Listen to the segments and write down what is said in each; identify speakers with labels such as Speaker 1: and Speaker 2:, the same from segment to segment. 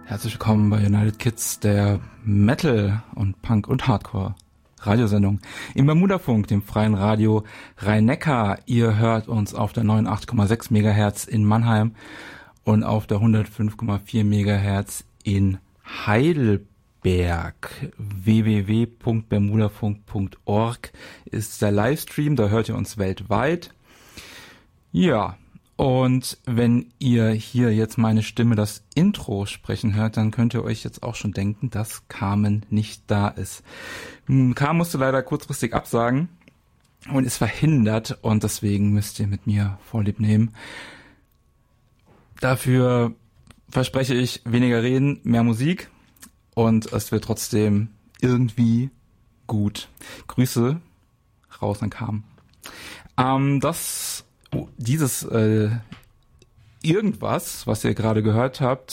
Speaker 1: Herzlich willkommen bei United Kids, der Metal und Punk und Hardcore Radiosendung im Bermudafunk, dem freien Radio Rhein-Neckar. Ihr hört uns auf der 89,6 MHz in Mannheim und auf der 105,4 MHz in Heidelberg. www.bermudafunk.org ist der Livestream, da hört ihr uns weltweit. Ja, und wenn ihr hier jetzt meine Stimme das Intro sprechen hört, dann könnt ihr euch jetzt auch schon denken, dass Carmen nicht da ist. Carmen musste leider kurzfristig absagen und ist verhindert und deswegen müsst ihr mit mir Vorlieb nehmen. Dafür verspreche ich weniger reden, mehr Musik und es wird trotzdem irgendwie gut. Grüße raus an Carmen. Dieses irgendwas, was ihr gerade gehört habt,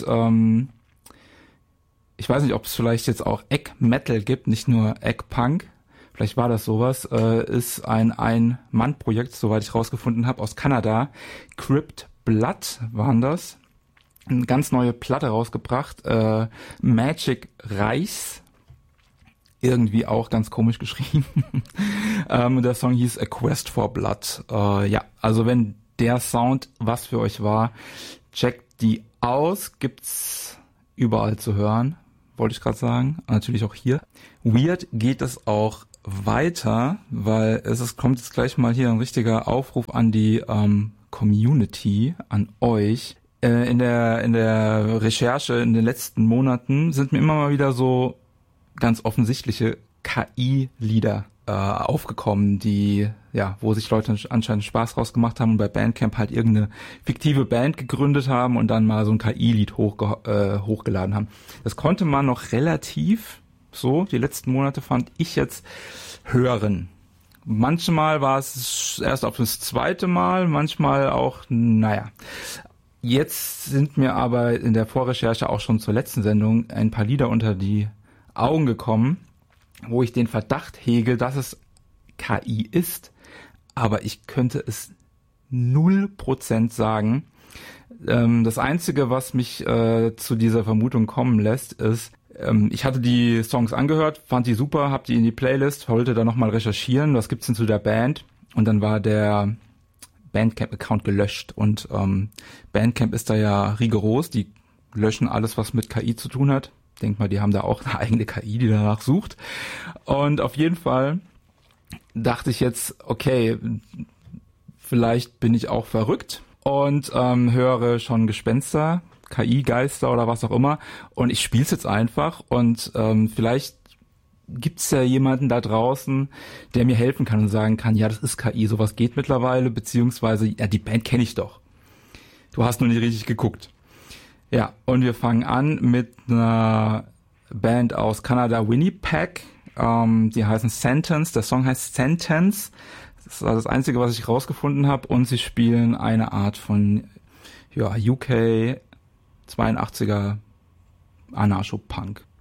Speaker 1: ich weiß nicht, ob es vielleicht jetzt auch Egg-Metal gibt, nicht nur Egg-Punk, vielleicht war das sowas, ist ein Ein-Mann-Projekt, soweit ich rausgefunden habe, aus Kanada. Crypt Blood waren das. Eine ganz neue Platte rausgebracht, Magic Reichs, irgendwie auch ganz komisch geschrieben. Der Song hieß A Quest for Blood. Ja, also wenn der Sound was für euch war, checkt die aus. Gibt's überall zu hören, wollte ich gerade sagen. Natürlich auch hier. Weird geht es auch weiter, weil kommt jetzt gleich mal hier ein richtiger Aufruf an die Community, an euch. In der Recherche in den letzten Monaten sind mir immer mal wieder so ganz offensichtliche KI-Lieder aufgekommen, wo sich Leute anscheinend Spaß rausgemacht haben und bei Bandcamp halt irgendeine fiktive Band gegründet haben und dann mal so ein KI-Lied hochgeladen haben. Das konnte man noch relativ die letzten Monate fand ich jetzt hören. Manchmal war es erst auf das zweite Mal, manchmal auch, Jetzt sind mir aber in der Vorrecherche auch schon zur letzten Sendung ein paar Lieder unter die Augen gekommen, wo ich den Verdacht hege, dass es KI ist, aber ich könnte es 0% sagen. Das Einzige, was mich zu dieser Vermutung kommen lässt, ist, ich hatte die Songs angehört, fand die super, hab die in die Playlist, wollte da nochmal recherchieren, was gibt's denn zu der Band, und dann war der Bandcamp-Account gelöscht und Bandcamp ist da ja rigoros, die löschen alles, was mit KI zu tun hat. Denk mal, die haben da auch eine eigene KI, die danach sucht. Und auf jeden Fall dachte ich jetzt, okay, vielleicht bin ich auch verrückt und höre schon Gespenster, KI-Geister oder was auch immer, und ich spiele es jetzt einfach und vielleicht gibt's ja jemanden da draußen, der mir helfen kann und sagen kann, ja, das ist KI, sowas geht mittlerweile, beziehungsweise, ja, die Band kenne ich doch. Du hast nur nicht richtig geguckt. Ja, und wir fangen an mit einer Band aus Kanada, Winnipeg. Die heißen Sentence, der Song heißt Sentence. Das ist das Einzige, was ich rausgefunden habe. Und sie spielen eine Art von UK 82er Anarcho-Punk.